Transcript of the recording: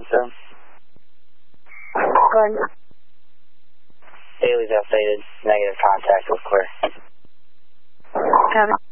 777. Gordon. Bailey's updated. Negative contact. We're clear. Copy.